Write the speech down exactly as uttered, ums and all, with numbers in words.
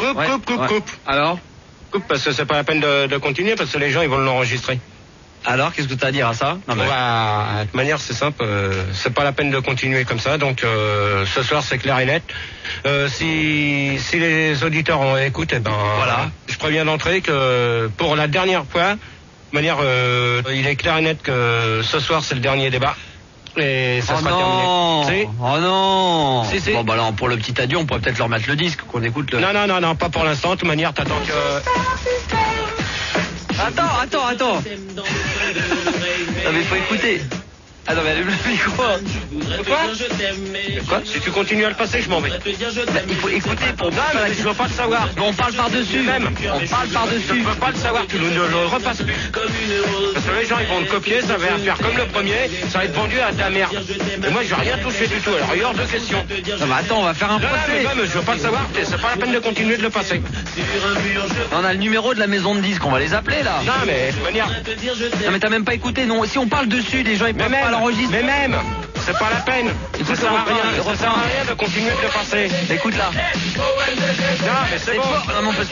Coupe, Ouais, coupe, coupe, ouais. coupe. Alors Coupe parce que c'est pas la peine de, de continuer parce que les gens ils vont l'enregistrer. Alors, qu'est-ce que tu as à dire à ça? Non, mais... Bah, de toute manière, c'est simple. Euh, c'est pas la peine de continuer comme ça. Donc, euh, ce soir, c'est clair et net. Euh, si, si les auditeurs en écoutent, eh ben, Voilà. je préviens d'entrée que pour la dernière fois, de manière, euh, il est clair et net que ce soir, c'est le dernier débat. Et ça Oh sera non terminé. Si. Oh non Si, si. Bon, bah alors, pour le petit adieu, on pourrait peut-être leur mettre le disque, qu'on écoute le... Non, non, non, non, pas pour l'instant. De toute manière, t'attends que... Attends, attends, attends Non, mais il faut écouter. Ah non, mais allume le micro. Quoi Quoi Si tu continues à le passer, je m'en vais. Bah, il faut écouter pour... Non, mais je veux pas le savoir. Mais on parle par-dessus. Même. On parle Je par-dessus. ne peux pas le savoir, tu ne le repasses plus. Parce que les gens ils vont te copier, ça va faire comme le premier, ça va être vendu à ta mère. Mais moi je vais rien toucher du tout, alors il y a hors de question. Non, mais attends, on va faire un Non, non, mais, procès. non, mais je veux pas le savoir, c'est pas la peine de continuer de le passer. On a le numéro de la maison de disques, on va les appeler là. Non mais, de manière... Non, mais t'as même pas écouté, non. Si on parle dessus, les gens ils Mais peuvent pas même, l'enregistrer. mais même, c'est pas la peine. Écoute Ça sert le à refrain, rien, le ça sert à refrain. rien de continuer de le passer. Écoute là. Non mais c'est C'est bon. fort. Non, non, parce que